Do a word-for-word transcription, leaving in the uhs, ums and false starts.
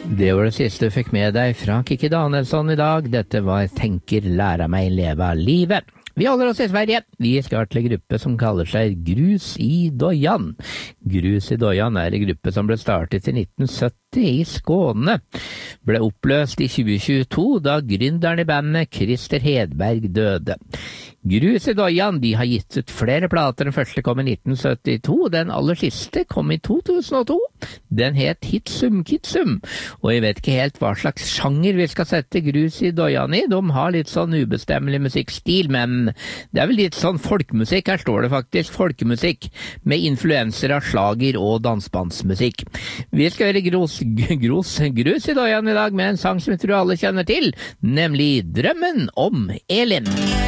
Det var det siste du fikk med deg fra Kikki Danielsson i dag. Dette var Tenker læra meg leve livet. Vi holder oss i Sverige. Vi skal til en gruppe som kaller seg Grus i Dojan. Grus i Dojan er en gruppe som ble startet i nitten sytti i Skåne. Ble oppløst i tjue tjueto da gründeren i bandet Christer Hedberg døde. Grus i Dojan, de har gitt ut flere plater. Den første kom i nitten syttito, den aller siste kom i to tusen og to. Den het Hitsum Kitsum, og jeg vet ikke helt hva slags sjanger vi skal sette Grus i Dojan i. De har litt sånn ubestemmelig musikkstil, men det er vel litt sånn folkemusikk. Her står det faktisk folkemusikk, med influenser av slager og dansbandsmusikk. Vi skal høre Gros, Gros, Grus i Dojan i dag med en sang som jeg tror alle kjenner til, nemlig Drømmen om Elin.